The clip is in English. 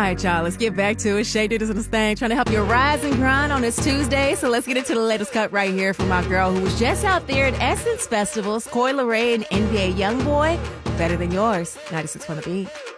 right, y'all, let's get back to it. Shay did this thing, trying to help you rise and grind on this Tuesday. So let's get into the latest cut right here from my girl who was just out there at Essence Festivals, Coi Leray and NBA Youngboy. Better Than Yours, 96 on the Beat.